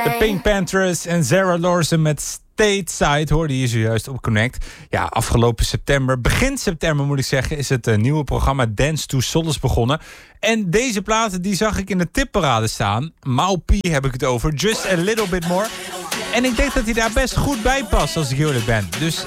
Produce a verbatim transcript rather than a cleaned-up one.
De Pink Panthers en Sarah Lawson met Stateside hoorde je zojuist op Connect. Ja, afgelopen september, begin september moet ik zeggen, is het uh, nieuwe programma Dance to Solace begonnen. En deze platen die zag ik in de tipparade staan. Maupi heb ik het over, Just a Little Bit More. En ik denk dat hij daar best goed bij past als ik eerlijk ben. Dus